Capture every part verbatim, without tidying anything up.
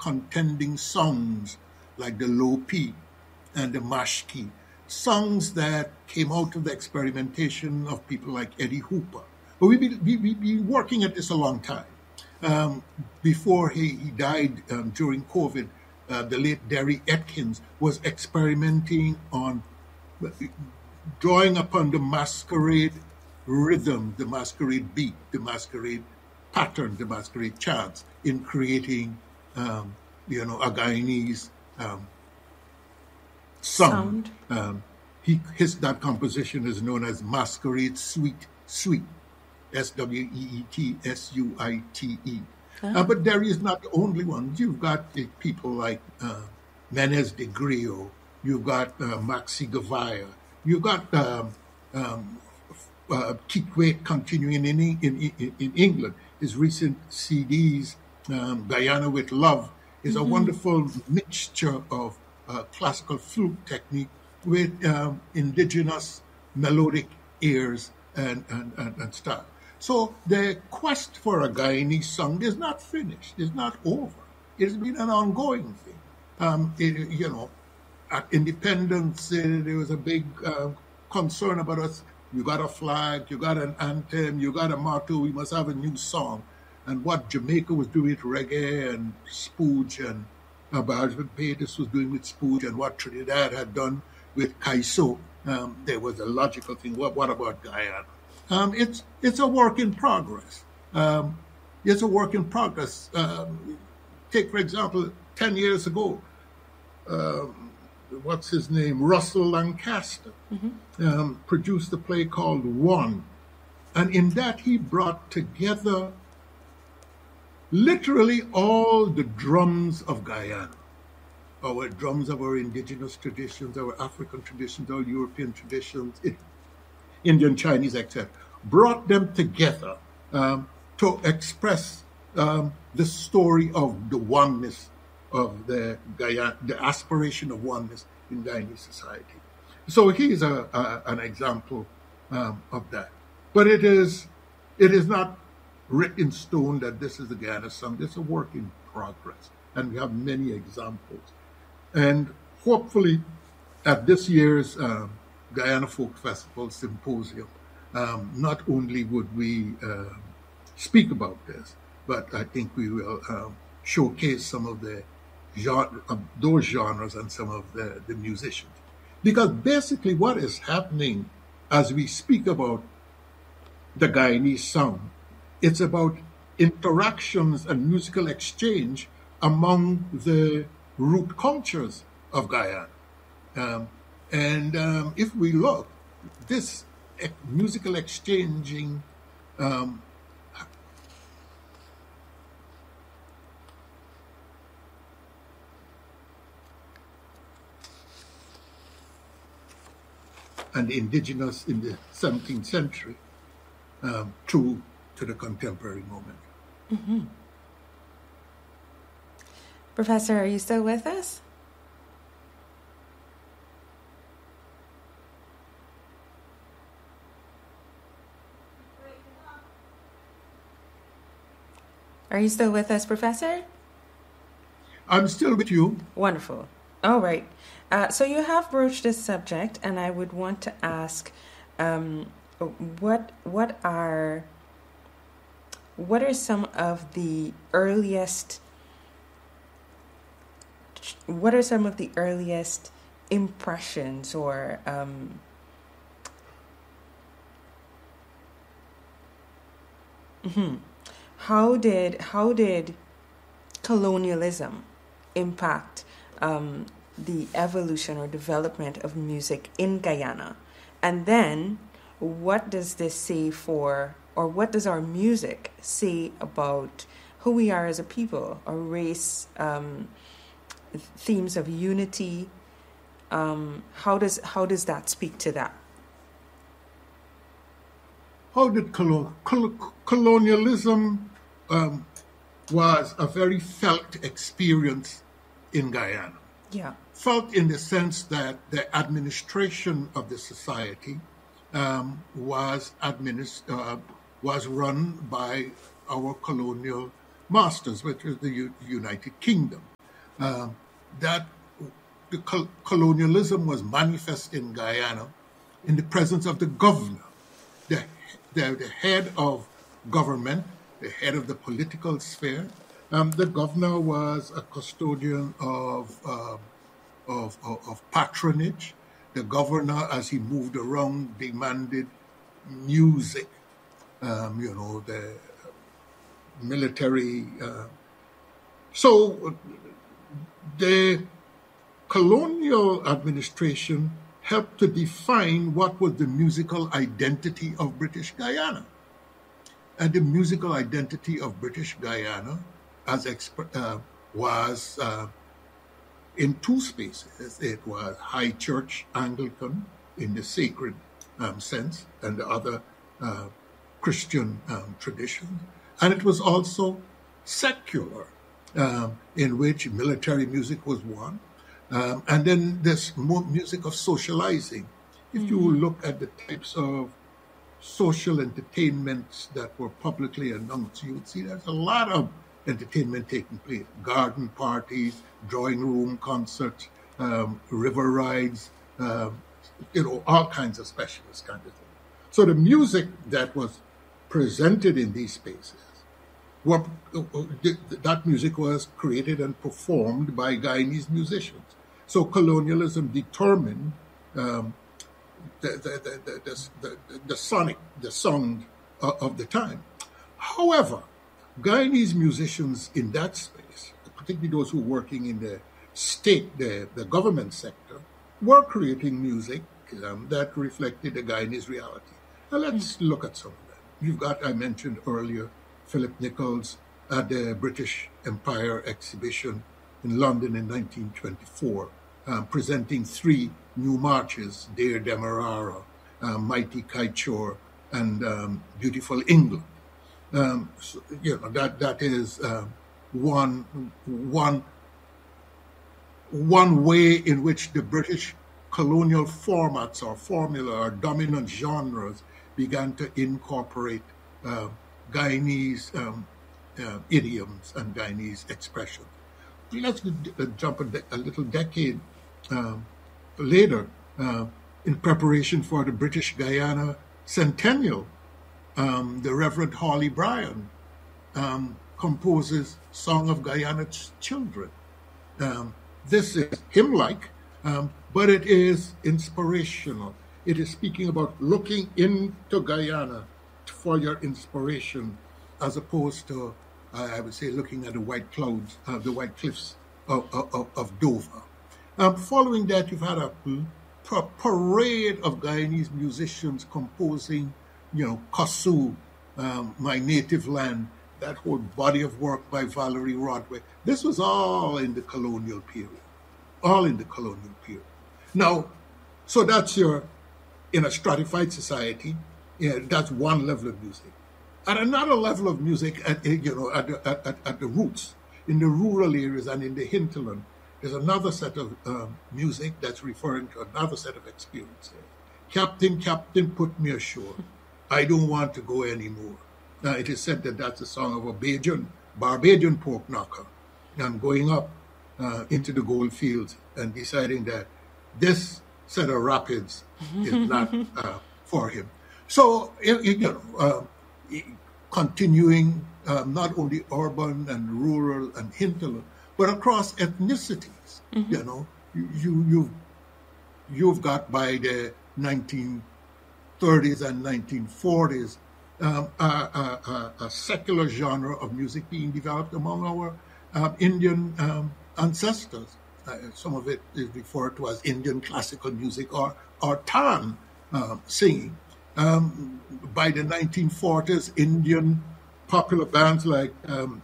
contending songs like the low P and the mash key, songs that came out of the experimentation of people like Eddie Hooper. But we've been, we, we've been working at this a long time. Um, before he, he died um, during COVID, uh, the late Derry Atkins was experimenting on drawing upon the masquerade rhythm, the masquerade beat, the masquerade pattern, the masquerade chants in creating, um, you know, a Guyanese um, sound. sound. Um, he, his, that composition is known as Masquerade Sweet Suite, S W E E T S U I T E. Oh. Uh, but Derry is not the only one. You've got uh, people like uh, Menez de Griot, you've got uh, Maxi Gavaya, you've got um, um, uh, Keith Waite continuing in, in, in, in England. His recent C Ds, um, Guyana with Love, is mm-hmm. a wonderful mixture of uh, classical flute technique with um, indigenous melodic airs and, and, and, and style. So the quest for a Guyanese song is not finished. It's not over. It's been an ongoing thing. Um, it, you know, at independence, uh, there was a big uh, concern about us. You got a flag, you got an anthem, you got a motto, we must have a new song. And what Jamaica was doing with reggae and spooge, and uh, Benjamin Paytas was doing with spooge, and what Trinidad had done with Kaiso, um, there was a logical thing. What, what about Guyana? Um, it's it's a work in progress. Um, it's a work in progress. Um, take, for example, ten years ago, um, what's his name? Russell Lancaster mm-hmm. um, produced a play called One. And in that, he brought together literally all the drums of Guyana, our drums of our indigenous traditions, our African traditions, our European traditions, Indian, Chinese, et cetera, brought them together um, to express um, the story of the oneness of the Guyana, the aspiration of oneness in Guyanese society. So here's a, a, an example um, of that. But it is it is not written in stone that this is the Guyana song. It's a work in progress, and we have many examples. And hopefully, at this year's um, Guyana Folk Festival Symposium, um, not only would we uh, speak about this, but I think we will um, showcase some of the genre, of those genres and some of the, the musicians. Because basically what is happening as we speak about the Guyanese song, it's about interactions and musical exchange among the root cultures of Guyana. Um, and um, if we look, this e- musical exchanging um, and indigenous in the seventeenth century um, through to the contemporary moment. Mm-hmm. Professor, are you still with us? Are you still with us, Professor? I'm still with you. Wonderful. All right. Uh, so you have broached this subject, and I would want to ask, um, what what are what are some of the earliest what are some of the earliest impressions or um, mm-hmm. how did how did colonialism impact um, the evolution or development of music in Guyana? And then what does this say for, or what does our music say about who we are as a people, our race, um, themes of unity? Um, how does how does that speak to that? How did colo- col- colonialism um, was a very felt experience in Guyana? Yeah. Felt in the sense that the administration of the society um, was administ- uh, was run by our colonial masters, which is the U- United Kingdom. uh, that the col- colonialism was manifest in Guyana in the presence of the governor, the, the, the head of government, the head of the political sphere. Um, the governor was a custodian of, uh, of, of, of patronage. The governor, as he moved around, demanded music, um, you know, the military. Uh, so the colonial administration helped to define what was the musical identity of British Guyana. And the musical identity of British Guyana as exp- uh, was uh, in two spaces. It was High Church Anglican in the sacred um, sense and the other uh, Christian um, tradition. And it was also secular, um, in which military music was one. Um, and then this music of socializing. If mm-hmm. you look at the types of social entertainments that were publicly announced, you would see there's a lot of entertainment taking place. Garden parties, drawing room concerts, um, river rides, um, you know, all kinds of specialist kind of things. So the music that was presented in these spaces, were, uh, that music was created and performed by Guyanese musicians. So colonialism determined um, the, the, the, the, the, the sonic, the sound uh, of the time. However, Guyanese musicians in that space, particularly those who were working in the state, the, the government sector, were creating music um, that reflected the Guyanese reality. Now let's look at some of that. You've got, I mentioned earlier, Philip Nichols at the British Empire exhibition in London in nineteen twenty-four, um, presenting three new marches, Dear Demerara, um, Mighty Kaichor, and um, Beautiful England. Um, so, you know, that that is uh, one one one way in which the British colonial formats or formula or dominant genres began to incorporate uh, Guyanese um, uh, idioms and Guyanese expressions. Let's jump a, de- a little decade um, later, uh, in preparation for the British Guyana centennial. Um, the Reverend Hawley Bryan um, composes Song of Guyana's Children. Um, this is hymn-like, um, but it is inspirational. It is speaking about looking into Guyana for your inspiration, as opposed to, uh, I would say, looking at the white clouds, uh, the white cliffs of, of, of Dover. Um, following that, you've had a p- parade of Guyanese musicians composing, you know, Kossou, um, My Native Land, that whole body of work by Valerie Rodway. This was all in the colonial period, all in the colonial period. Now, so that's your, in a stratified society, yeah, that's one level of music. At another level of music, at, you know, at the, at, at the roots, in the rural areas and in the hinterland, there's another set of um, music that's referring to another set of experiences. Captain, Captain, put me ashore. I don't want to go anymore. Now, it is said that that's a song of a Bajan, Barbadian pork knocker, and going up uh, into the gold fields and deciding that this set of rapids is not uh, for him. So, you know, uh, continuing uh, not only urban and rural and hinterland, but across ethnicities. Mm-hmm. You know, you, you, you've, you've got by the nineteen thirties and nineteen forties, um, a, a, a, a secular genre of music being developed among our uh, Indian um, ancestors. Uh, some of it is referred to as Indian classical music or, or Tan uh, singing. Um, by the nineteen forties, Indian popular bands like um,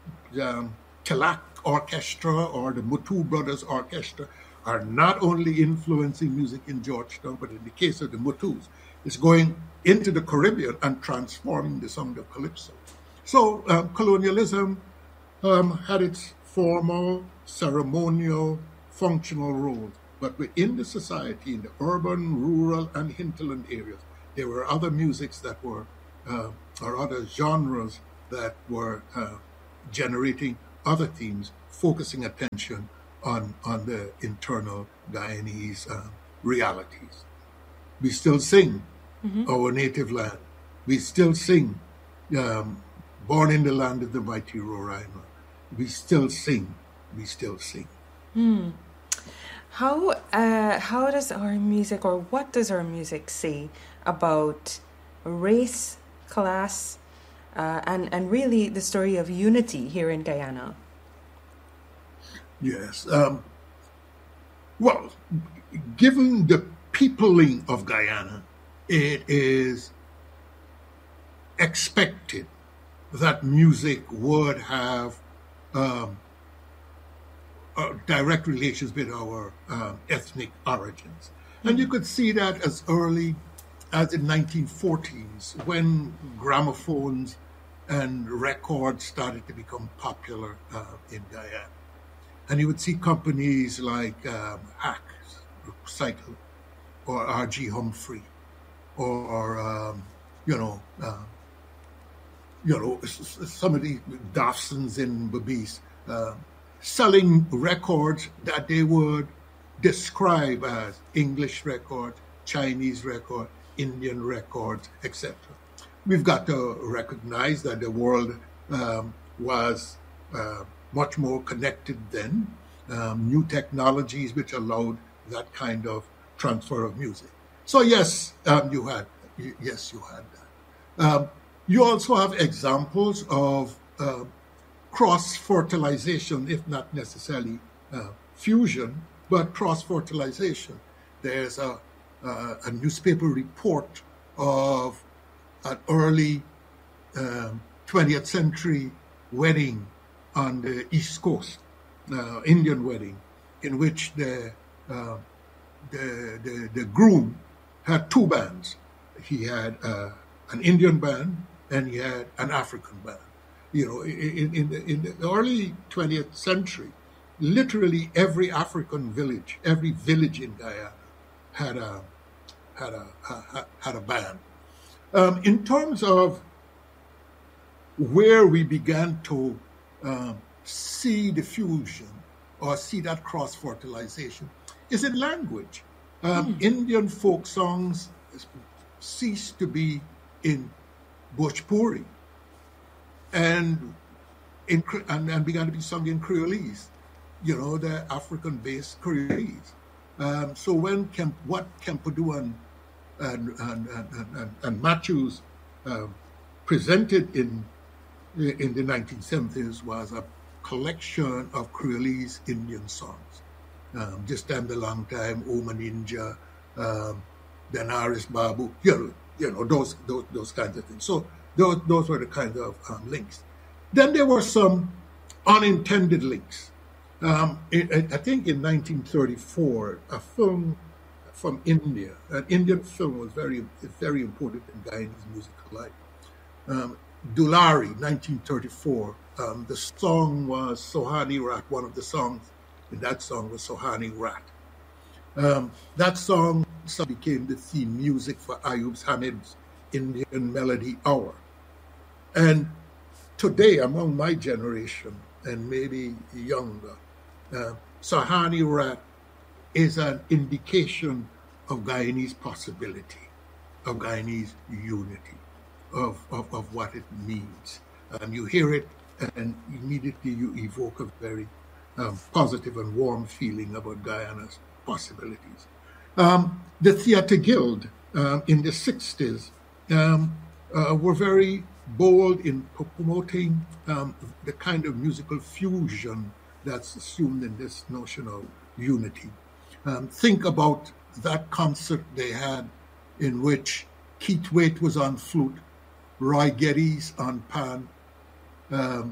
um, Tilak Orchestra or the Mutu Brothers Orchestra are not only influencing music in Georgetown, but in the case of the Mutus, it's going into the Caribbean and transforming the sound of calypso. So um, colonialism um, had its formal, ceremonial, functional roles, but within the society, in the urban, rural, and hinterland areas, there were other musics that were, uh, or other genres that were uh, generating other themes focusing attention on, on the internal Guyanese uh, realities. We still sing mm-hmm. our native land. We still sing um, Born in the Land of the Mighty Roraima. We still sing. We still sing. Hmm. How uh, how does our music, or what does our music say about race, class, uh, and and really the story of unity here in Guyana? Yes. Um, well, given the peopling of Guyana, it is expected that music would have um, uh, direct relations with our um, ethnic origins. Mm-hmm. And you could see that as early as the nineteen forties, when gramophones and records started to become popular uh, in Guyana. And you would see companies like um, Hack Cycle or R G Humphrey or, or um, you know, uh, you know, some of the Dawsons in Berbice, uh, selling records that they would describe as English records, Chinese records, Indian records, et cetera. We've got to recognize that the world um, was uh, much more connected then. Um, new technologies which allowed that kind of transfer of music. So yes, um, you had yes you had that. Um, you also have examples of uh, cross-fertilization, if not necessarily uh, fusion, but cross-fertilization. There's a, uh, a newspaper report of an early um, twentieth century wedding on the East Coast, uh, Indian wedding, in which the, uh, the, the the groom had two bands. He had uh, an Indian band and he had an African band. You know, in, in, the, in the early twentieth century, literally every African village, every village in Guyana had a had a, a had a band. Um, in terms of where we began to um, see the fusion or see that cross-fertilization is in language. Um, mm. Indian folk songs ceased to be in Bhojpuri and, in, and, and began to be sung in Creolese, you know, the African-based Creolese. Um, so when Kemp, what Kempadu and, and, and, and, and, and Matthews uh, presented in in the nineteen seventies was a collection of Creolese Indian songs. Um, This Time the Long Time, Oma Ninja, um, Danaris Babu, you know, you know those, those those kinds of things. So those those were the kinds of um, links. Then there were some unintended links. Um, it, I think in nineteen thirty-four, a film from India, an Indian film was very very important in Guyanese musical life. Um, Dulari, nineteen thirty-four. Um, the song was Sohani Rat. One of the songs in that song was Sohani Rat. Um, that song became the theme music for Ayub Hamid's Indian Melody Hour. And today, among my generation, and maybe younger, uh, Sohani Rat is an indication of Guyanese possibility, of Guyanese unity. Of, of, of what it means. Um, you hear it and immediately you evoke a very um, positive and warm feeling about Guyana's possibilities. Um, the Theatre Guild um, in the sixties um, uh, were very bold in promoting um, the kind of musical fusion that's assumed in this notion of unity. Um, think about that concert they had in which Keith Waite was on flute, Roy Geddes on pan, um,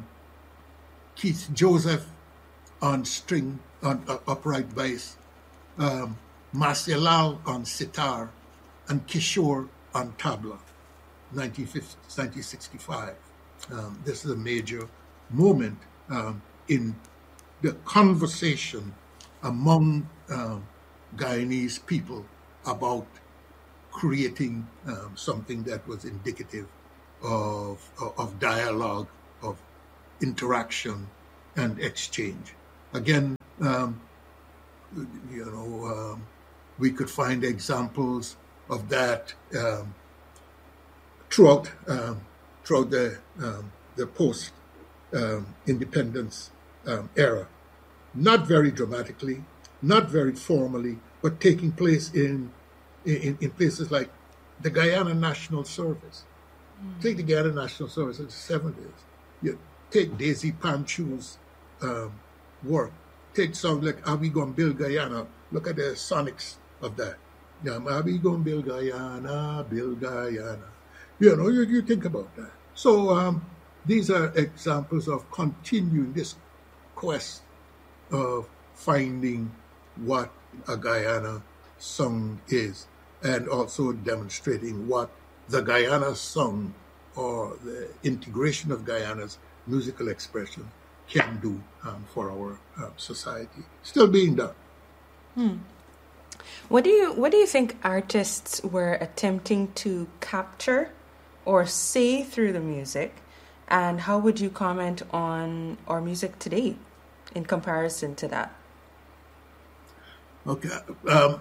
Keith Joseph on string, on uh, upright bass, um, Marcelal on sitar, and Kishore on tabla, nineteen sixty-five. Um, this is a major moment um, in the conversation among um, Guyanese people about creating um, something that was indicative Of, of dialogue, of interaction and exchange. again, um, you know, um, we could find examples of that um, throughout um, throughout the um, the post um, independence um, era. Not very dramatically, not very formally, but taking place in in, in places like the Guyana National Service. Mm. Take the Guyana National Service in the seventies. You take Daisy Panchu's um, work. Take songs like Are We Gonna Build Guyana? Look at the sonics of that. Yeah, Are We Gonna Build Guyana? Build Guyana. You know, you, you think about that. So um, these are examples of continuing this quest of finding what a Guyana song is, and also demonstrating what the Guyana song or the integration of Guyana's musical expression can do um, for our uh, society. Still being done. Hmm. What do you What do you think artists were attempting to capture or say through the music, and how would you comment on our music today in comparison to that? Okay. Um,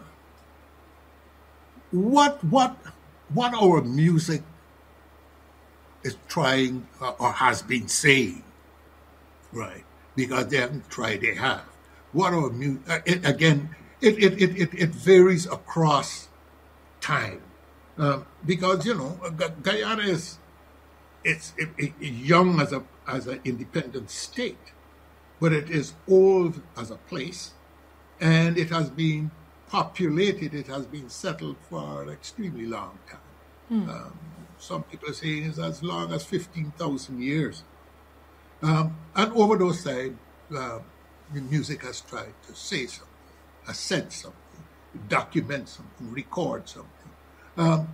what what what our music is trying uh, or has been saying, right? Because they haven't tried, they have. What our music uh, again, it it, it it it varies across time, um, because you know Guyana is it's it, it, young as a as an independent state, but it is old as a place, and it has been populated, it has been settled for an extremely long time. Hmm. Um, some people are saying it's as long as fifteen thousand years. Um, and over those time, uh, the music has tried to say something, has said something, document something, record something. Um,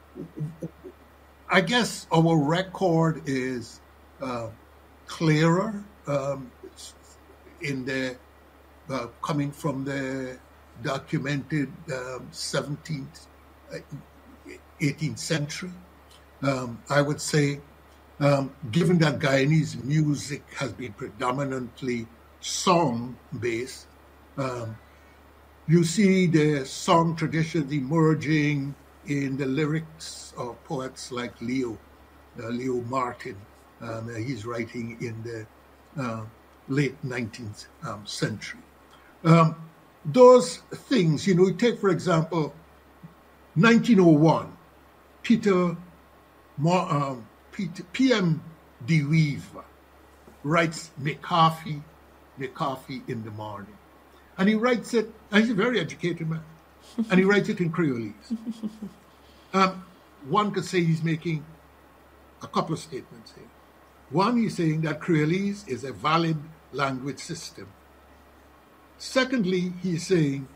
I guess our record is uh, clearer um, in the uh, coming from the documented um, seventeenth, eighteenth century. Um, I would say, um, given that Guyanese music has been predominantly song-based, um, you see the song traditions emerging in the lyrics of poets like Leo, uh, Leo Martin. Um, he's writing in the uh, late nineteenth um, century. Um, those things, you know, take, for example, nineteen oh one, Peter, um, Peter P M De Wever writes McCarthy, McCarthy in the Morning. And he writes it, and he's a very educated man, and he writes it in Creolese. Um, one could say he's making a couple of statements here. One, he's saying that Creolese is a valid language system. Secondly, he's saying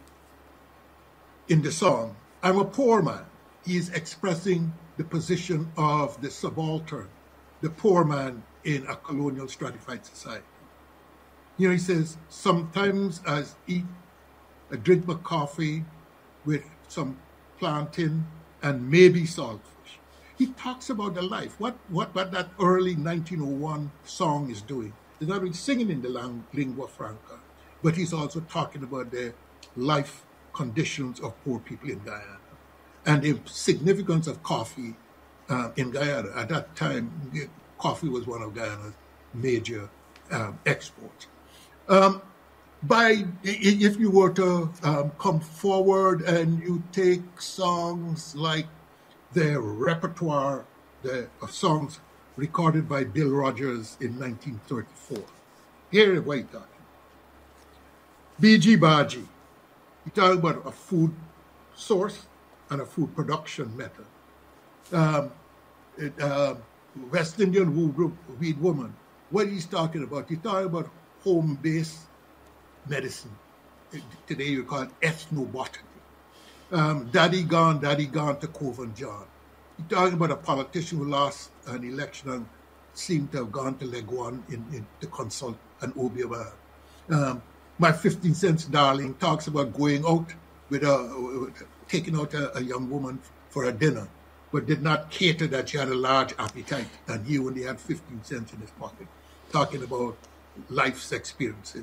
in the song, I'm a poor man. He is expressing the position of the subaltern, the poor man in a colonial stratified society. You know, he says, sometimes I eat, I drink my coffee with some plantain and maybe saltfish. He talks about the life, what, what, what that early nineteen oh one song is doing. He's not really singing in the lang- lingua franca, but he's also talking about the life conditions of poor people in Guyana and the significance of coffee uh, in Guyana. At that time, coffee was one of Guyana's major um, exports. Um, by if you were to um, come forward and you take songs like the repertoire the of songs recorded by Bill Rogers in nineteen thirty-four, here is what he's talking. B G Baji, he talking about a food source and a food production method. Um, it, uh, West Indian weed woman, what he's talking about, he's talking about home-based medicine. Today you call it ethnobotany. Um, daddy gone, daddy gone to Cove and John. He's talking about a politician who lost an election and seemed to have gone to Leguan in, in, to consult an Obiaban. Um, My fifteen cents darling talks about going out with a, with, taking out a, a young woman for a dinner, but did not cater that she had a large appetite and he only had fifteen cents in his pocket, talking about life's experiences.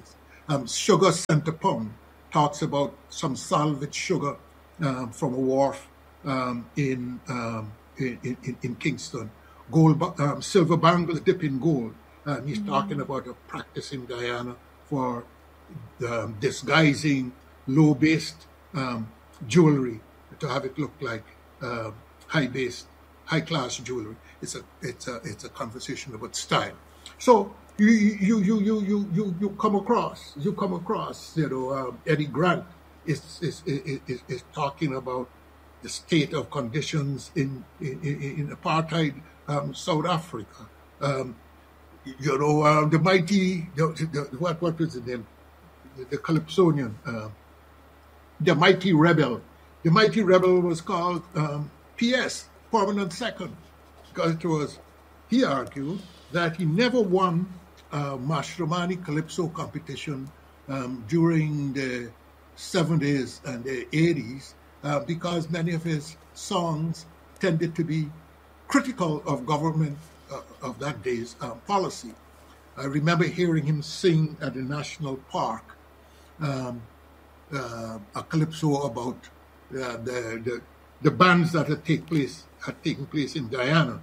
Um, Sugar Center Pound talks about some salvaged sugar um, from a wharf um, in, um, in, in in Kingston. Gold, um, silver bangles dip in gold. Um, he's mm-hmm. talking about a practice in Guyana for um, disguising low-based um, jewelry to have it look like uh, high-based, high-class jewelry. It's a it's a it's a conversation about style. So you you you you you you you come across you come across you know um, Eddie Grant is is, is is is talking about the state of conditions in in, in apartheid um, South Africa. Um, you know uh, the mighty the, the, what what was the name the, the Calypsonian uh, the mighty rebel the mighty rebel was called um, P S Permanent Second, because it was he argued that he never won a Mashramani Calypso competition um, during the seventies and the eighties uh, because many of his songs tended to be critical of government uh, of that day's uh, policy. I remember hearing him sing at the National Park um, uh, a calypso about uh, the, the the bands that had take place had taken place in Guyana,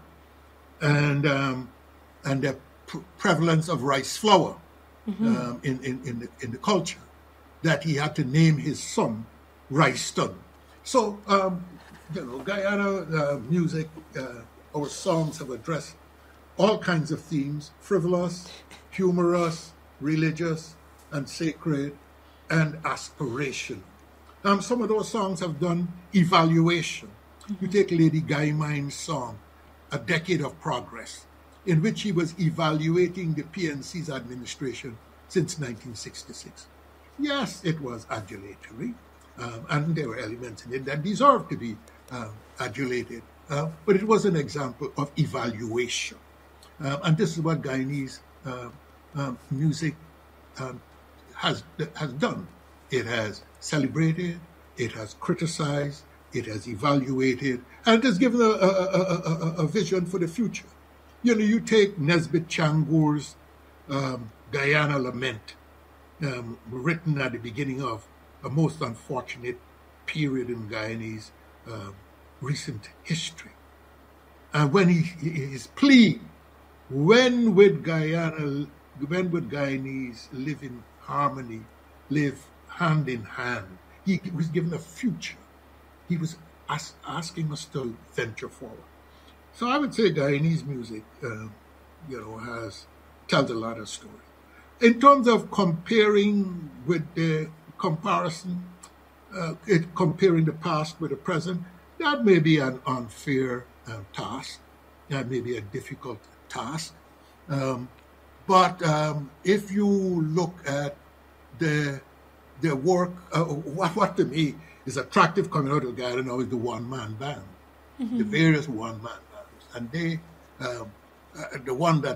and um, and the pre- prevalence of rice flour mm-hmm. um, in in in the, in the culture, that he had to name his son Riceston. So um, you know, Guyana uh, music, uh, our songs have addressed all kinds of themes: frivolous, humorous, religious, and sacred, and aspiration. Um, some of those songs have done evaluation. Mm-hmm. You take Lady Guymine's song, A Decade of Progress, in which he was evaluating the P N C's administration since nineteen sixty-six. Yes, it was adulatory, um, and there were elements in it that deserved to be uh, adulated, uh, but it was an example of evaluation. Um, and this is what Guyanese uh, um, music um, has has done. It has celebrated, it has criticized, it has evaluated, and it has given a, a, a, a, a vision for the future. You know, you take Nesbitt Changur's um, Guyana Lament, um, written at the beginning of a most unfortunate period in Guyanese uh, recent history. And when he, his plea, when would Guyana, when would Guyanese live in harmony, live hand in hand? He was given a future. He was ask, asking us to venture forward. So I would say Guyanese music, uh, you know, has tells a lot of stories. In terms of comparing with the comparison, uh, it, comparing the past with the present, that may be an unfair uh, task. That may be a difficult task. Um, but um, if you look at the the work, uh, what, what to me is attractive coming out of Guyana now is the one-man band, mm-hmm. the various one-man bands. And they, um, uh, the one that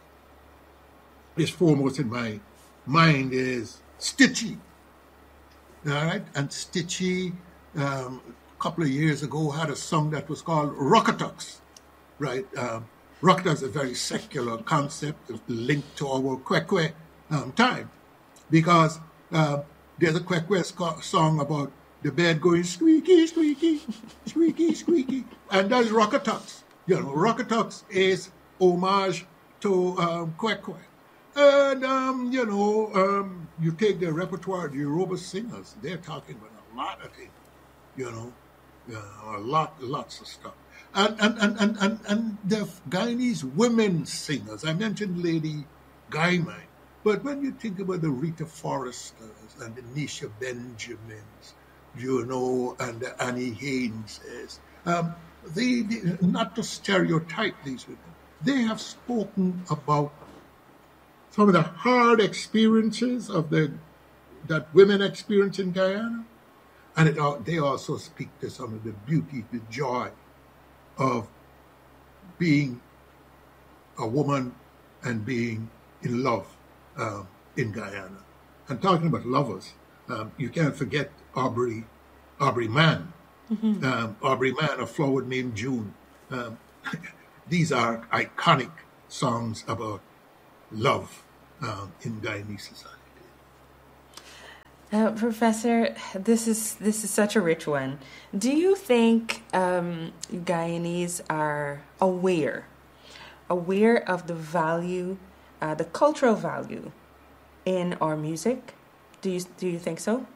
is foremost in my mind is Stitchie. All right? And Stitchie, um, a couple of years ago, had a song that was called Rockatucks, right? Um, Rockatucks is a very secular concept linked to our Kwekwe um, time, because uh, there's a Kwekwe song about the bed going squeaky, squeaky, squeaky, squeaky, and that's Rockatucks. You know, Rockatucks is homage to um, Kwekwe. And, um, you know, um, you take the repertoire of the Yoruba singers, they're talking about a lot of things, you know, uh, a lot, lots of stuff. And, and, and, and, and, and the Guyanese women singers, I mentioned Lady Guymine, but when you think about the Rita Forresters and the Nisha Benjamins, you know, and the Annie Hayneses, um, they, they, not to stereotype these women, they have spoken about some of the hard experiences of the that women experience in Guyana, and it, they also speak to some of the beauty, the joy of being a woman and being in love um, in Guyana. And talking about lovers, um, you can't forget Aubrey, Aubrey Mann, mm-hmm. um, Aubrey Mann, A Flower Named June. Um, these are iconic songs about love um, in Guyanese society. Uh, Professor, this is this is such a rich one. Do you think um, Guyanese are aware, aware of the value, uh, the cultural value in our music? Do you do you think so?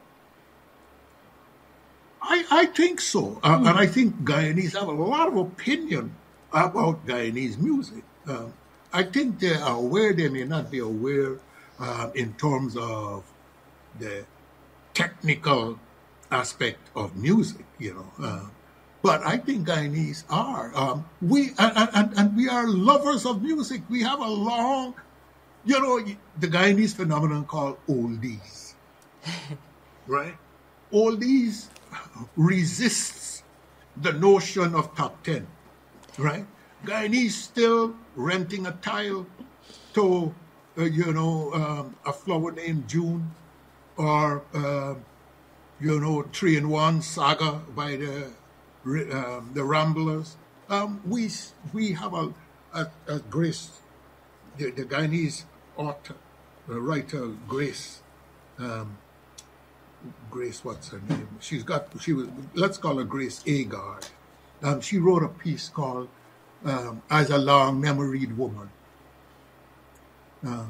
I, I think so. Uh, mm. And I think Guyanese have a lot of opinion about Guyanese music. Um, I think they are aware, they may not be aware uh, in terms of the technical aspect of music, you know. Uh, but I think Guyanese are. Um, we and, and, and we are lovers of music. We have a long, you know, the Guyanese phenomenon called oldies, right? Oldies resists the notion of top ten, right? Guyanese still renting a tile to, uh, you know, um, a flower named June, or, uh, you know, Three in One Saga by the um, the Ramblers. Um, we we have a, a, a Grace, the, the Guyanese author, uh, writer Grace, um, Grace, what's her name? She's got, she was, let's call her Grace Agard. Um, she wrote a piece called um, As a Long-Memoried Woman. Uh,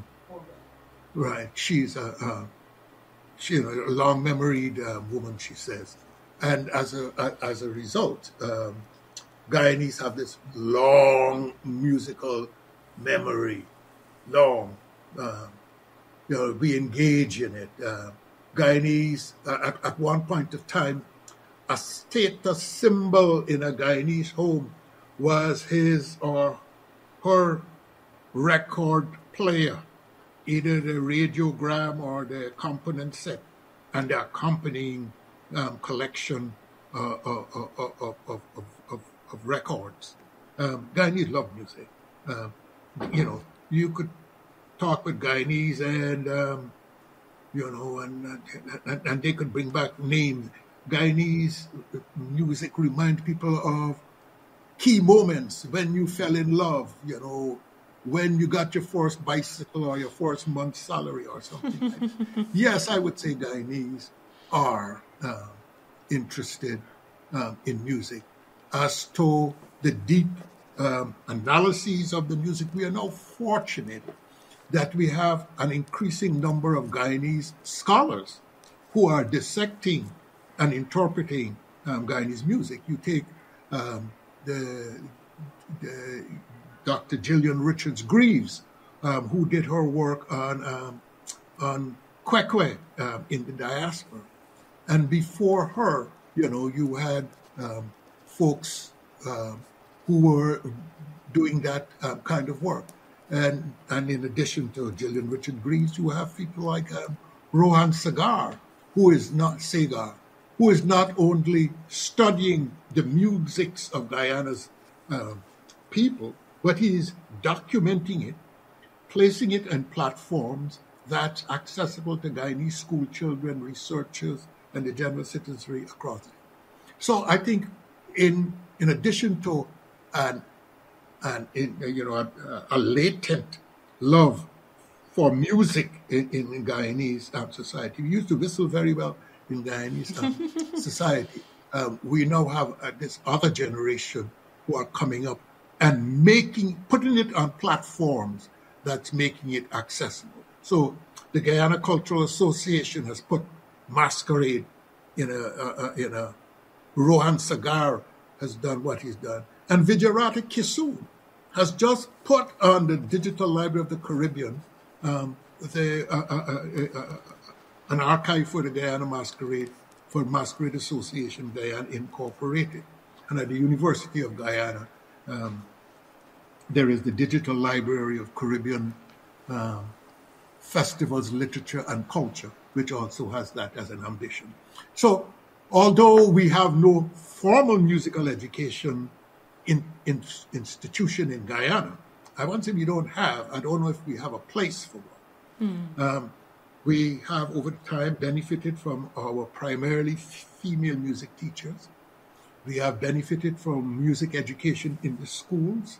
right, she's a, a she, you know, a long-memoried uh, woman, she says. And as a, a as a result, um, Guyanese have this long musical memory, long, uh, you know, we engage in it. Uh, Guyanese, uh, at, at one point of time, a status symbol in a Guyanese home was his or her record player, either the radiogram or the component set, and the accompanying um, collection uh, of, of, of, of, of, of records. Um, Guyanese love music. Um, you know, you could talk with Guyanese and um, you know, and, and and they could bring back names. Guyanese music remind people of key moments when you fell in love, you know, when you got your first bicycle or your first month's salary or something like that. Yes, I would say Guyanese are uh, interested um, in music. As to the deep um, analyses of the music, we are now fortunate that we have an increasing number of Guyanese scholars who are dissecting and interpreting um, Guyanese music. You take um, the, the Doctor Gillian Richards Greaves, um, who did her work on um, on Kwekwe um, in the diaspora, and before her, you know, you had um, folks uh, who were doing that uh, kind of work. And and in addition to Gillian Richard Greaves, you have people like um, Rohan Sagar, who is not Sagar, who is not only studying the musics of Guyana's uh, people, but he is documenting it, placing it in platforms that's accessible to Guyanese school children, researchers, and the general citizenry across it. So I think, in in addition to an and in, you know, a, a latent love for music in, in, in Guyanese um, society. We used to whistle very well in Guyanese um, society. Um, we now have uh, this other generation who are coming up and making, putting it on platforms that's making it accessible. So the Guyana Cultural Association has put Masquerade in a, uh, in a, Rohan Sagar has done what he's done. And Vijayarata Kisoon has just put on the Digital Library of the Caribbean um, the, uh, uh, uh, uh, an archive for the Guyana Masquerade, for Masquerade Association Guyana Incorporated. And at the University of Guyana, um, there is the Digital Library of Caribbean um, Festivals, Literature, and Culture, which also has that as an ambition. So, although we have no formal musical education in, in institution in Guyana, I won't say we don't have, I don't know if we have a place for one. Mm. Um, we have over time benefited from our primarily female music teachers. We have benefited from music education in the schools.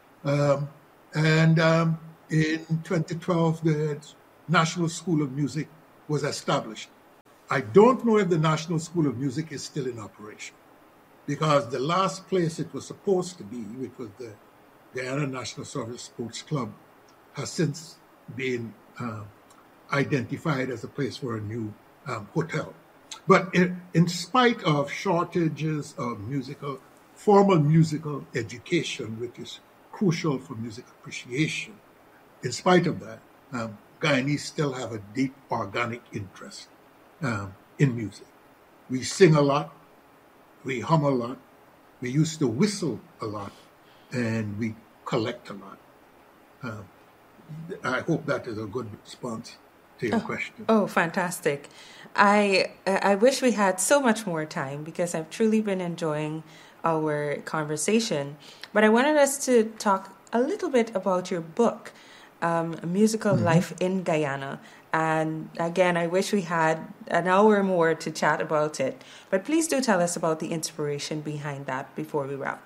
Um, and um, in twenty twelve, the National School of Music was established I don't know if the National School of Music is still in operation, because the last place it was supposed to be, which was the Guyana National Service Sports Club, has since been um, identified as a place for a new um, hotel. But in, in spite of shortages of musical, formal musical education, which is crucial for music appreciation, in spite of that, um, Guyanese still have a deep organic interest um, in music. We sing a lot, we hum a lot, we used to whistle a lot, and we collect a lot. Um, I hope that is a good response to your oh, question. Oh, fantastic. I I wish we had so much more time, because I've truly been enjoying our conversation. But I wanted us to talk a little bit about your book, um, Musical mm-hmm. Life in Guyana. And again, I wish we had an hour more to chat about it. But please do tell us about the inspiration behind that before we wrap.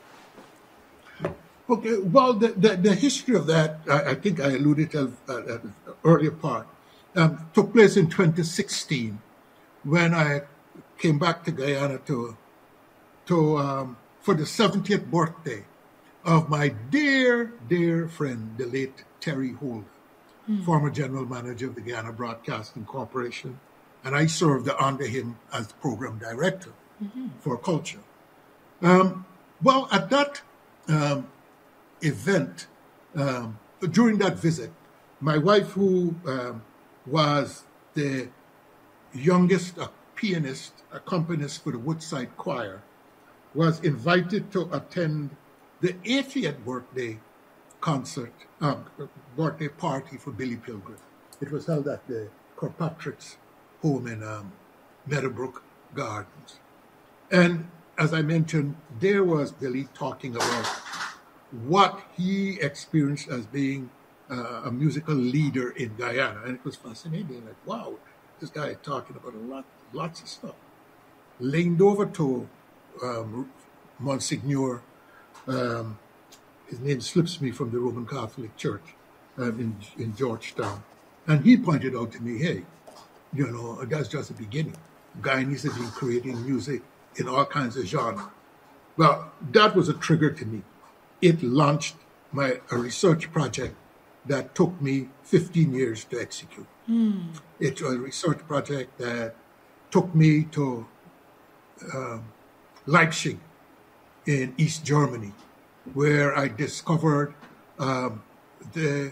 Okay, well, the, the, the history of that, I, I think I alluded to uh, at the earlier part, um, took place in twenty sixteen, when I came back to Guyana to, to um, for the seventieth birthday of my dear, dear friend, the late Terry Holder, mm. former general manager of the Guyana Broadcasting Corporation, and I served under him as the program director mm-hmm. for culture. Um, well, at that um, event, um, during that visit, my wife, who um, was the youngest uh, pianist, accompanist for the Woodside Choir, was invited to attend the eightieth birthday concert, uh, birthday party for Billy Pilgrim. It was held at the Kirkpatrick's home in um, Meadowbrook Gardens. And as I mentioned, there was Billy talking about what he experienced as being uh, a musical leader in Guyana. And it was fascinating. Like, wow, this guy is talking about a lot, lots of stuff. Leaned over to um, Monsignor, um, his name slips me, from the Roman Catholic Church um, in, in Georgetown. And he pointed out to me, hey, you know, that's just the beginning. Guyanese have been creating music in all kinds of genres. Well, that was a trigger to me. It launched my a research project that took me fifteen years to execute. Mm. It's a research project that took me to um, Leipzig in East Germany, where I discovered um, the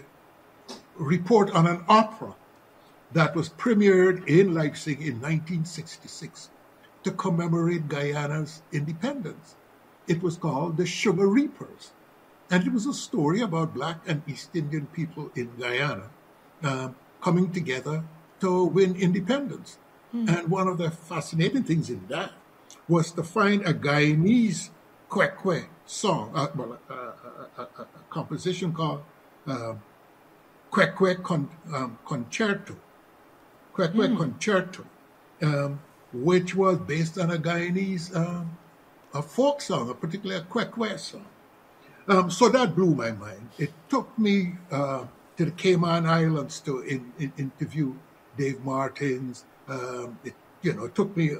report on an opera that was premiered in Leipzig in nineteen sixty-six to commemorate Guyana's independence. It was called The Sugar Reapers. And it was a story about Black and East Indian people in Guyana um, coming together to win independence. Mm. And one of the fascinating things in that was to find a Guyanese kwekwe song, uh, well, uh, a, a, a composition called uh, Kwekwe Con, um, Concerto, Kwekwe mm. Concerto, um, which was based on a Guyanese um, a folk song, a particular Kwekwe song. Um, so that blew my mind. It took me uh, to the Cayman Islands to in, in, interview Dave Martins. Um, it, you know, it took me a,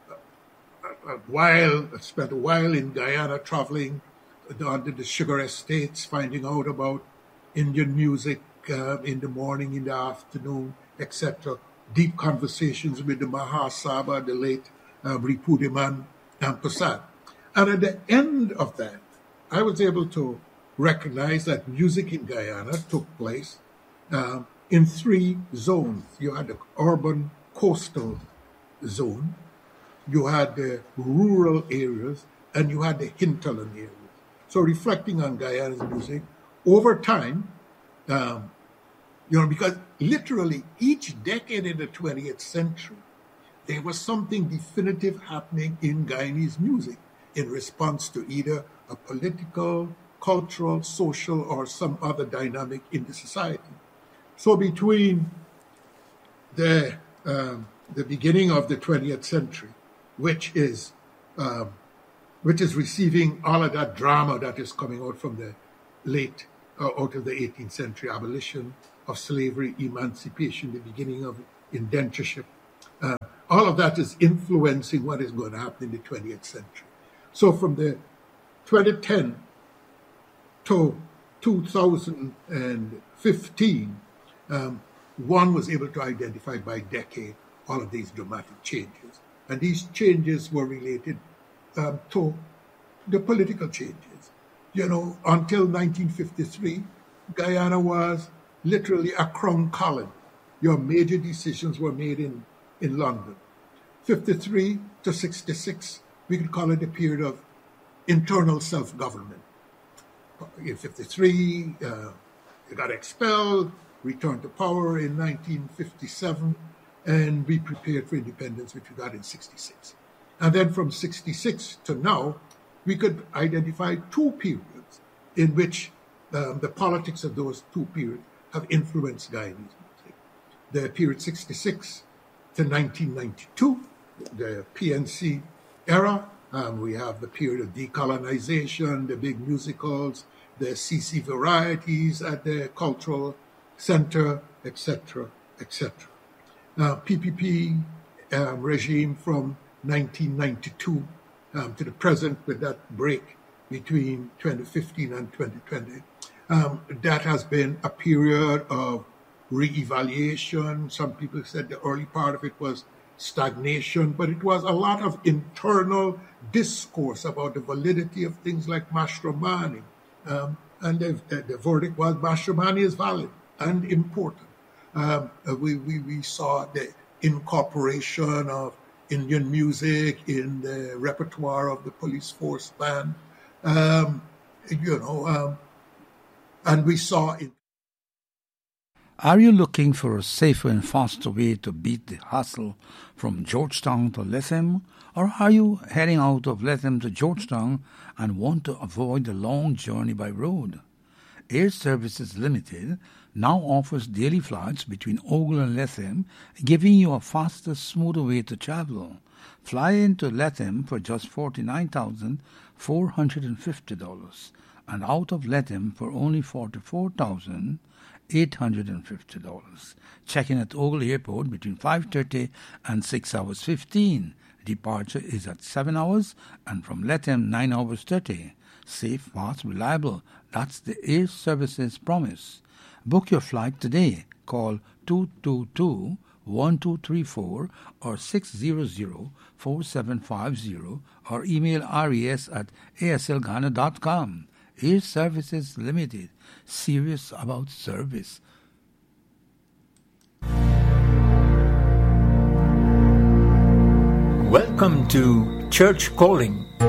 a, a while. I spent a while in Guyana traveling under the sugar estates, finding out about Indian music uh, in the morning, in the afternoon, et cetera. Deep conversations with the Mahasaba, the late uh, Ripudiman and Prasad. And at the end of that, I was able to recognize that music in Guyana took place uh, in three zones. You had the urban coastal zone, you had the rural areas, and you had the hinterland areas. So reflecting on Guyana's music, over time, um, you know, because literally each decade in the twentieth century, there was something definitive happening in Guyanese music in response to either a political, cultural, social, or some other dynamic in the society. So between the um, the beginning of the twentieth century, which is um, which is receiving all of that drama that is coming out from the late, uh, out of the eighteenth century, abolition of slavery, emancipation, the beginning of indentureship, uh, all of that is influencing what is going to happen in the twentieth century. So from the twenty ten to two thousand fifteen, um, one was able to identify by decade all of these dramatic changes. And these changes were related um, to the political changes. You know, until nineteen fifty-three, Guyana was literally a crown colony. Your major decisions were made in, in London. fifty-three to sixty-six, we could call it a period of internal self-government. In fifty-three, uh, they got expelled, returned to power in nineteen fifty-seven, and we prepared for independence, which we got in sixty-six. And then from sixty-six to now, we could identify two periods in which um, the politics of those two periods have influenced Guyanese music. The period sixty-six to nineteen ninety-two, the P N C era. Um, we have the period of decolonization, the big musicals, the C C varieties at the cultural center, et cetera, et cetera. Uh, P P P um, regime from nineteen ninety-two um, to the present, with that break between twenty fifteen and twenty twenty. Um, that has been a period of re-evaluation. Some people said the early part of it was stagnation, but it was a lot of internal discourse about the validity of things like Mashromani. Um, and the, the, the verdict was Mashromani is valid and important. Um, we, we, we saw the incorporation of Indian music in the repertoire of the police force band, um, you know, um, and we saw it. Are you looking for a safer and faster way to beat the hustle from Georgetown to Lethem? Or are you heading out of Lethem to Georgetown and want to avoid the long journey by road? Air Services Limited now offers daily flights between Ogle and Lethem, giving you a faster, smoother way to travel. Fly into Lethem for just forty-nine thousand four hundred fifty dollars and out of Lethem for only forty-four thousand eight hundred fifty dollars. Check-in at Ogle Airport between five thirty and six hours fifteen. Departure is at seven hours and from Lethem nine hours thirty. Safe, fast, reliable. That's the Air Services promise. Book your flight today. Call two two two, one two three four or six zero zero, four seven five zero or email res at a s l ghana dot com. Air Services Limited. Serious about service. Welcome to Church Calling.